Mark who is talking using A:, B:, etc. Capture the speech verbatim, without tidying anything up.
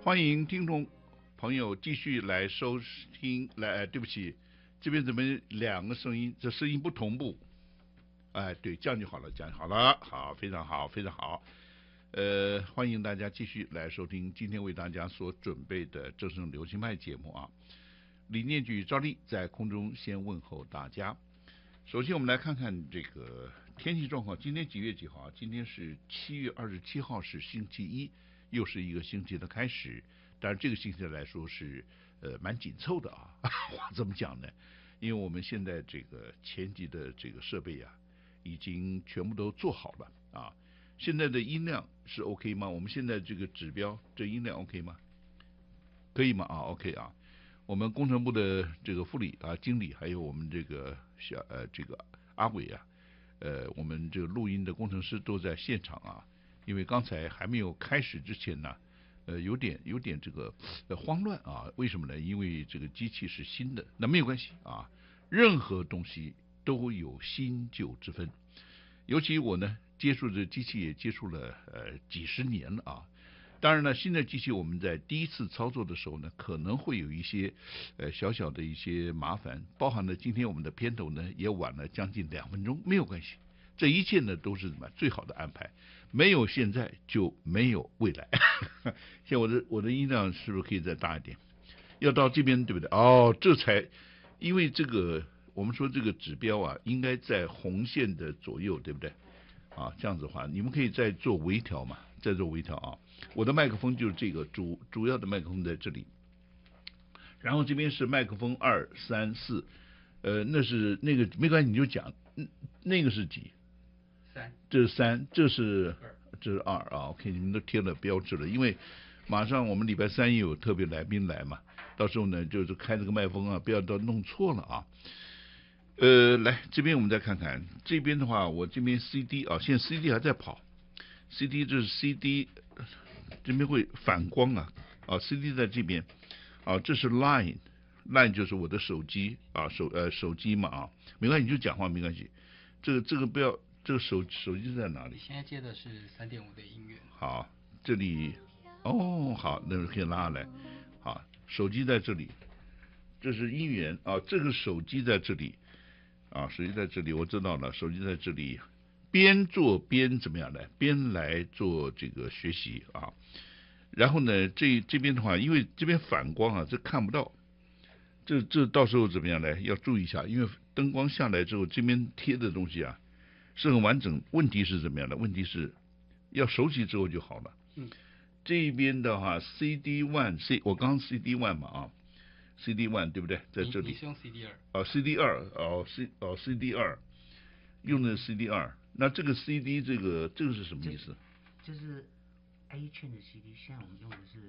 A: 欢迎听众朋友继续来收听，来，哎，对不起，这边怎么两个声音？这声音不同步。哎，对，这样就好了，这样就好了，好，非常好，非常好。呃，欢迎大家继续来收听今天为大家所准备的正声流行派节目啊。李念举、赵丽在空中先问候大家。首先，我们来看看这个天气状况。今天几月几号啊？今天是七月二十七号，是星期一，又是一个星期的开始。当然，这个星期来说是呃蛮紧凑的啊。话怎么讲呢？因为我们现在这个前级的这个设备啊，已经全部都做好了啊。现在的音量是 OK 吗？我们现在这个指标，这音量 OK 吗？可以吗？啊 ，OK 啊。我们工程部的这个副理啊、经理，还有我们这个小呃这个阿伟啊，呃，我们这个录音的工程师都在现场啊。因为刚才还没有开始之前呢，呃，有点有点这个呃慌乱啊。为什么呢？因为这个机器是新的，那没有关系啊。任何东西都有新旧之分。尤其我呢，接触这机器也接触了呃几十年了啊。当然了，新的机器我们在第一次操作的时候呢，可能会有一些呃小小的一些麻烦，包含了今天我们的片头呢也晚了将近两分钟，没有关系，这一切呢都是什么最好的安排，没有现在就没有未来。像我的我的音量是不是可以再大一点？要到这边对不对？哦，这才因为这个我们说这个指标啊，应该在红线的左右，对不对？啊，这样子的话，你们可以再做微调嘛，再做微调啊。我的麦克风就是这个主主要的麦克风在这里，然后这边是麦克风二三四，呃，那是那个没关系，你就讲，那个是几？
B: 三，
A: 这是三，这是这是二啊。OK， 你们都贴了标志了，因为马上我们礼拜三也有特别来宾来嘛，到时候呢就是开这个麦克风啊，不要到弄错了啊。呃，来这边我们再看看，这边的话，我这边 C D 啊，现在 C D 还在跑 ，C D 这是 C D， 这边会反光啊，啊 C D 在这边，啊这是 Line，Line 就是我的手机啊手呃手机嘛啊，没关系你就讲话没关系，这个这个不要，这个手手机在哪里？
B: 现在接的是三点五的音源。
A: 好，这里哦好，那可以拉来，好，手机在这里，这是音源啊，这个手机在这里。啊，手机在这里，我知道了，手机在这里，边做边怎么样呢？边来做这个学习啊。然后呢，这这边的话，因为这边反光啊，这看不到，这这到时候怎么样呢？要注意一下，因为灯光下来之后，这边贴的东西啊是很完整。问题是怎么样的？问题是要熟悉之后就好了。
B: 嗯，
A: 这边的话 ，C D one C， 我刚 C D one 嘛啊。C D one 对不对？在这里。
B: 你是用 C D 二？
A: 哦 ，C D 二，哦 C 哦 C D 二，用的 C D 二。那这个 C D 这个这个是什么意思？
C: 就是 A 券的 C D，现在我们用的是